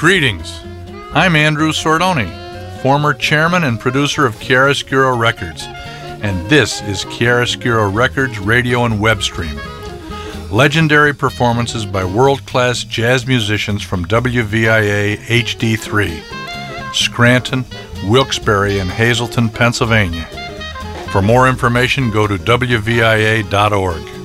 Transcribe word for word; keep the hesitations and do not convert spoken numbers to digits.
Greetings. I'm Andrew Sordoni, former chairman and producer of Chiaroscuro Records, and this is Chiaroscuro Records radio and web stream. Legendary performances by world-class jazz musicians from W V I A H D three, Scranton, Wilkes-Barre, and Hazleton, Pennsylvania. For more information, go to W V I A dot org.